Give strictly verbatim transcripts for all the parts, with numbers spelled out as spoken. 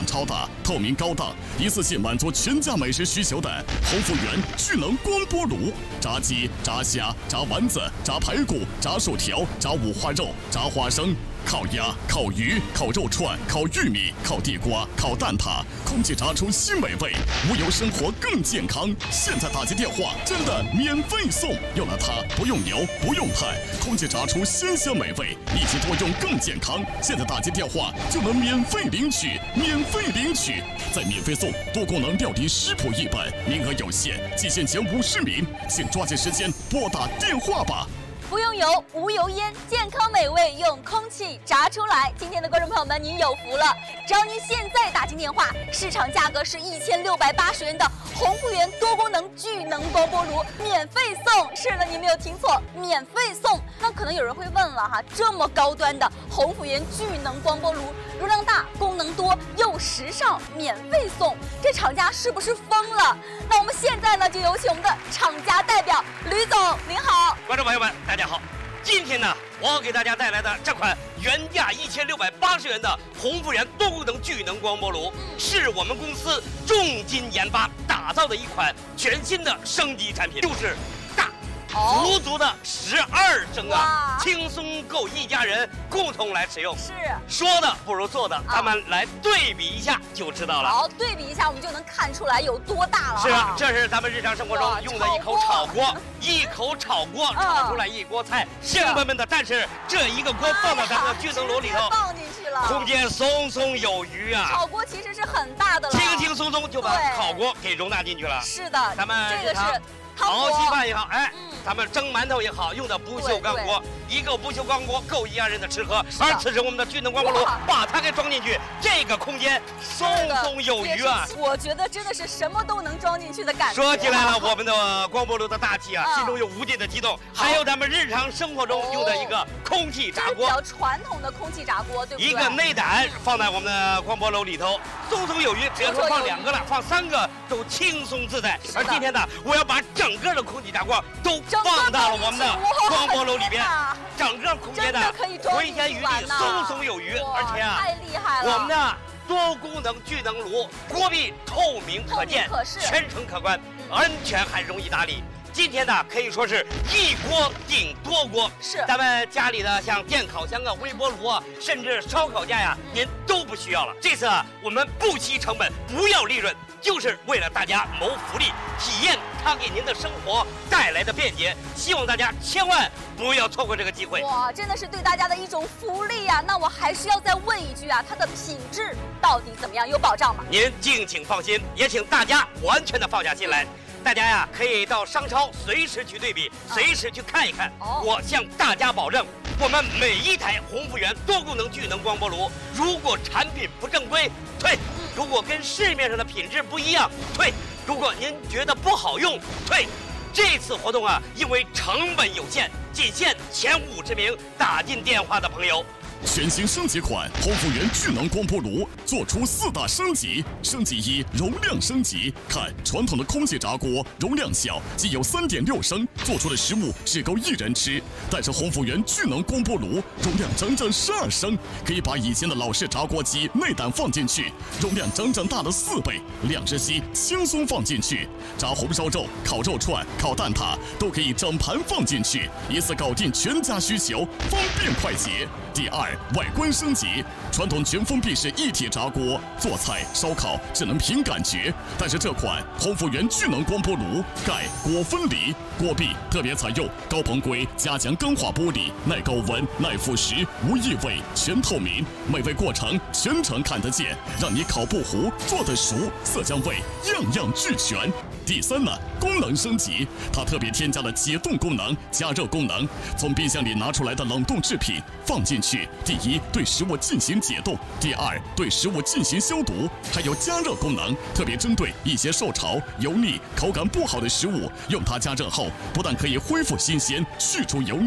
超大、透明高档，一次性满足全家美食需求的鸿福源聚能光波炉，炸鸡、炸虾、炸丸子、炸排骨、炸薯条、炸五花肉、炸花生。烤鸭、烤鱼、烤肉串、烤玉米、烤地瓜、烤蛋挞，空气炸出新美味，无油生活更健康。现在打接电话真的免费送，有了它不用油不用碳，空气炸出鲜香美味，一起多用更健康。现在打接电话就能免费领取，免费领取，再免费送多功能料理食谱一本，名额有限，仅限前五十名，请抓紧时间拨打电话吧。 不用油，无油烟，健康美味用空气炸出来。今天的观众朋友们，您有福了！只要您现在打进电话，市场价格是一千六百八十元的鸿福源多功能聚能光波炉免费送。是的，你没有听错，免费送。那可能有人会问了哈，这么高端的鸿福源聚能光波炉，容量大，功能多，又时尚，免费送，这厂家是不是疯了？那我们现在呢，就有请我们的厂家代表吕总，您好， 观众朋友们，大家好。今天呢，我要给大家带来的这款原价一千六百八十元的鸿福源多功能聚能光波炉，是我们公司重金研发打造的一款全新的升级产品，就是大。足足的十二升啊，轻松够一家人共同来使用。 是， 说的不如做的，咱们来对比一下就知道了。 好，对比一下，我们就能看出来有多大了。 是啊，这是咱们日常生活中用的一口炒锅，一口炒锅炒出来一锅菜，香喷喷的。但是这一个锅放到咱们的聚能炉里头， 放进去了， 空间松松有余啊。 炒锅其实是很大的了， 轻轻松松就把烤锅给容纳进去了。 是的， 咱们这个是熬稀饭也好，哎。咱们蒸馒头也好，用的不锈钢锅，一个不锈钢锅够一家人的吃喝。而此时我们的聚能光波炉把它给装进去，这个空间松松有余啊！ 我觉得真的是什么都能装进去的感觉。 说起来了，我们的光波炉的大气啊，心中有无尽的激动。还有咱们日常生活中用的一个空气炸锅， 比较传统的空气炸锅，对不对？ 一个内胆放在我们的光波炉里头，松松有余。只要是放两个了，放三个都轻松自在。而今天呢，我要把整个的空气炸锅都放到了我们的光波炉里边，整个空间的回天余地，松松有余，而且啊， 太厉害了！ 我们的多功能聚能炉锅壁透明可见，全程可观，安全还容易打理。今天呢，可以说是一锅顶多锅， 是咱们家里的像电烤箱啊、微波炉啊，甚至烧烤架呀，您都不需要了。这次啊，我们不惜成本，不要利润，就是为了大家谋福利，体验它给您的生活带来的便捷。希望大家千万不要错过这个机会。 哇，真的是对大家的一种福利啊！那我还是要再问一句啊，它的品质到底怎么样？有保障吗？ 您敬请放心，也请大家完全的放下心来。大家呀，可以到商超随时去对比，随时去看一看。 哦、 我向大家保证，我们每一台鸿福源多功能聚能光波炉，如果产品不正规，退；如果跟市面上的品质不一样，退；如果您觉得不好用，退。这次活动啊，因为成本有限，仅限前五十名打进电话的朋友。 全新升级款鸿福源聚能光波炉做出四大升级。升级一，容量升级。看传统的空气炸锅容量小，仅有 三点六升，做出的食物只够一人吃。但是鸿福源聚能光波炉容量整整十二升，可以把以前的老式炸锅机内胆放进去，容量整整大了四倍，两只鸡轻松放进去，炸红烧肉、烤肉串、烤蛋挞都可以整盘放进去，一次搞定全家需求，方便快捷。第二，外观升级，传统全封闭式一体炸锅做菜烧烤只能凭感觉，但是这款鸿福源聚能光波炉盖锅分离，锅壁特别采用高硼硅加强钢化玻璃，耐高温耐腐蚀，无异味，全透明，美味过程全程看得见，让你烤不糊做得熟，色香味样样俱全。第三呢，功能升级，它特别添加了解冻功能、加热功能，从冰箱里拿出来的冷冻制品放进去，第一对食物进行解冻，第二对食物进行消毒，还有加热功能，特别针对一些受潮、油腻、口感不好的食物，用它加热后，不但可以恢复新鲜、去除油腻。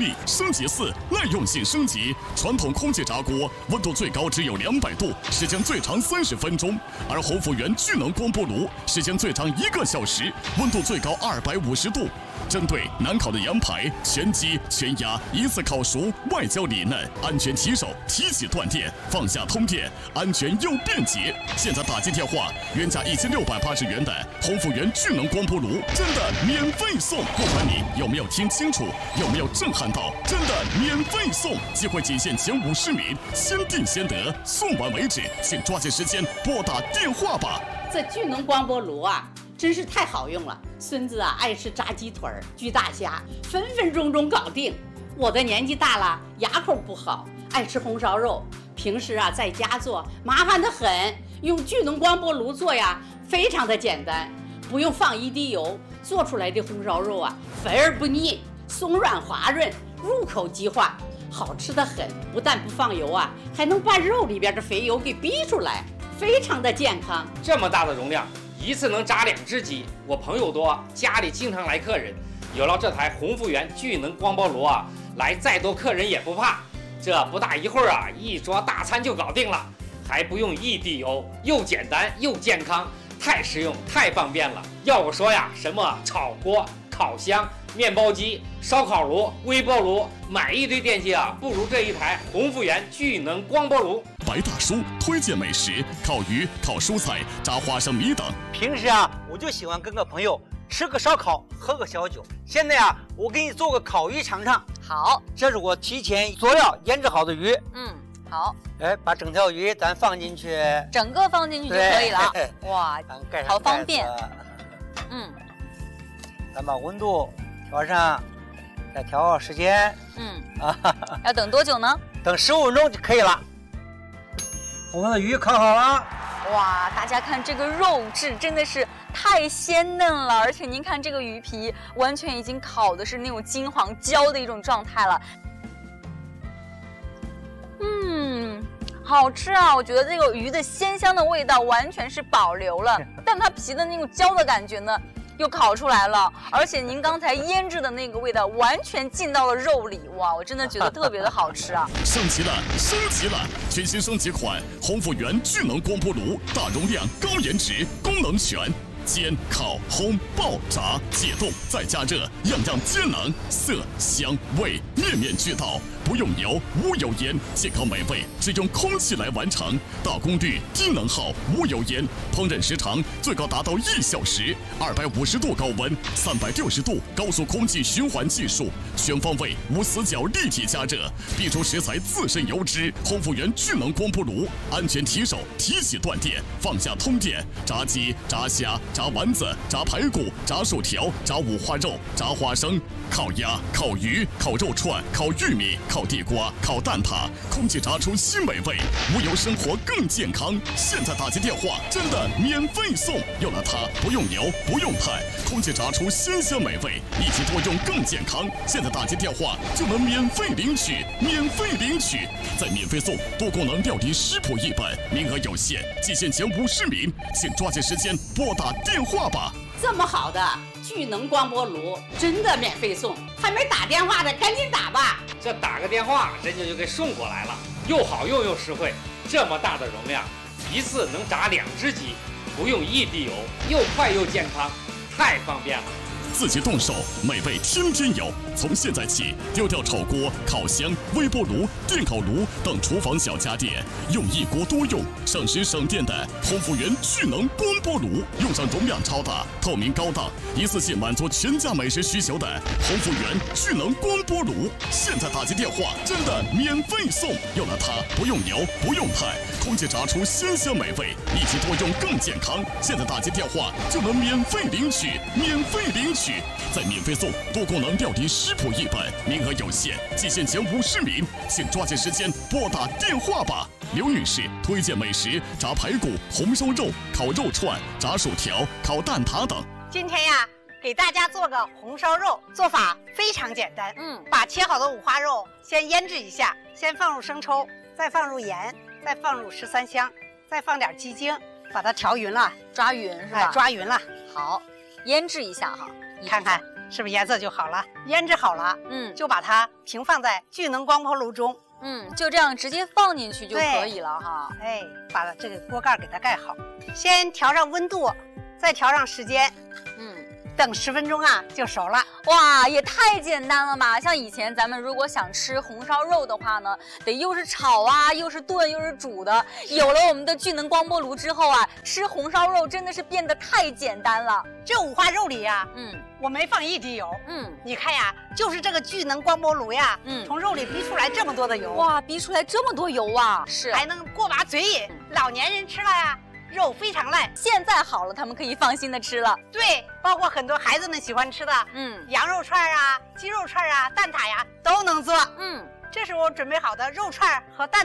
力升级四耐用性升级，传统空气炸锅温度最高只有两百度，时间最长三十分钟，而鸿福源聚能光波炉时间最长一个小时，温度最高二百五十度。针对难烤的羊排，全鸡全鸭一次烤熟，外焦里嫩，安全提手，提起断电，放下通电，安全又便捷。现在打进电话，原价一千六百八十元的鸿福源聚能光波炉真的免费送，不管你有没有听清楚，有没有震撼到，真的免费送，机会仅限前五十名，先订先得，送完为止，请抓紧时间拨打电话吧。 这聚能光波炉啊，真是太好用了。孙子啊爱吃炸鸡腿、焗大虾，分分钟钟搞定。我的年纪大了，牙口不好，爱吃红烧肉，平时啊在家做麻烦得很，用聚能光波炉做呀，非常的简单，不用放一滴油，做出来的红烧肉啊肥而不腻，松软滑润，入口即化，好吃得很。不但不放油啊，还能把肉里边的肥油给逼出来，非常的健康。 这么大的容量，一次能炸两只鸡。我朋友多，家里经常来客人，有了这台鸿福源聚能光波炉啊，来再多客人也不怕。这不大一会儿啊，一桌大餐就搞定了，还不用一滴油，又简单又健康，太实用太方便了。要我说呀，什么炒锅、烤箱、面包机、烧烤炉、微波炉，买一堆电器啊，不如这一台鸿福源聚能光波炉。 白大叔推荐美食：烤鱼、烤蔬菜、炸花生米等。 平时啊，我就喜欢跟个朋友吃个烧烤，喝个小酒。现在啊，我给你做个烤鱼尝尝。 好， 这是我提前佐料腌制好的鱼。 嗯，好。 哎，把整条鱼咱放进去， 整个放进去就可以了。哇， 盖上好方便。 嗯，咱把温度调上，再调时间。 嗯啊，要等多久呢？ 等十五分钟就可以了。我们的鱼烤好了。 哇，大家看这个肉质真的是太鲜嫩了，而且您看这个鱼皮完全已经烤的是那种金黄焦的一种状态了。嗯，好吃啊！我觉得这个鱼的鲜香的味道完全是保留了，但它皮的那种焦的感觉呢又烤出来了，而且您刚才腌制的那个味道完全进到了肉里，哇，我真的觉得特别的好吃啊！ 升级了，升级了！全新升级款鸿福源聚能光波炉，大容量、高颜值，功能全。煎、烤、烘、爆、炸、解冻，再加热，样样皆能，色香味面面俱到，不用油，无油烟，健康美味，只用空气来完成，大功率、低能耗，无油烟，烹饪时长最高达到一小时，二百五十度高温，三百六十度高速空气循环技术，全方位无死角立体加热，避除食材自身油脂。鸿福源聚能光波炉，安全提手，提起断电，放下通电，炸鸡、炸虾。炸丸子、炸排骨、炸薯条、炸五花肉、炸花生、烤鸭、烤鱼、烤肉串、烤玉米、烤地瓜、烤蛋挞，空气炸出新美味，无油生活更健康。现在打进电话，真的免费送，有了它不用油不用派，空气炸出新鲜美味，一起多用更健康。现在打进电话就能免费领取，免费领取，再免费送多功能料理食谱一本，名额有限，仅限前五十名，请抓紧时间拨打电话吧。 这么好的聚能光波炉真的免费送，还没打电话的赶紧打吧。 这打个电话，人家就给送过来了，又好用又实惠。这么大的容量，一次能炸两只鸡，不用一滴油，又快又健康，太方便了。 自己动手，美味天天有。从现在起，丢掉炒锅、烤箱、微波炉、电烤炉等厨房小家电，用一锅多用、省时省电的鸿福源聚能光波炉，用上容量超大、透明高档、一次性满足全家美食需求的鸿福源聚能光波炉。现在打进电话，真的免费送，有了它不用油不用派，空气炸出鲜香美味，一起多用更健康。现在打进电话就能免费领取，免费领取。再免费送多功能料理食谱一本，名额有限，仅限前五十名，请抓紧时间拨打电话吧。刘女士推荐美食：炸排骨、红烧肉、烤肉串、炸薯条、烤蛋挞等。 今天呀，给大家做个红烧肉，做法非常简单。嗯，把切好的五花肉先腌制一下，先放入生抽，再放入盐，再放入十三香，再放点鸡精，把它调匀了， 抓匀是吧？ 哎，抓匀了。 好，腌制一下哈。 看看是不是颜色就好了？腌制好了， 嗯， 就把它平放在聚能光波炉中。 嗯，就这样直接放进去就可以了哈。 哎，把这个锅盖给它盖好，先调上温度，再调上时间， 嗯， 等十分钟啊就熟了。 哇，也太简单了吧！像以前咱们如果想吃红烧肉的话呢，得又是炒啊，又是炖，又是煮的。有了我们的聚能光波炉之后啊，吃红烧肉真的是变得太简单了。 这五花肉里呀、啊， 嗯， 我没放一滴油。 嗯， 你看呀，就是这个聚能光波炉呀， 嗯， 从肉里逼出来这么多的油。 哇，逼出来这么多油啊！是， 还能过把嘴瘾。老年人吃了呀，肉非常烂。 现在好了，他们可以放心的吃了。 对，包括很多孩子们喜欢吃的， 嗯， 羊肉串啊、鸡肉串啊、蛋挞呀，都能做。 嗯， 这是我准备好的肉串和蛋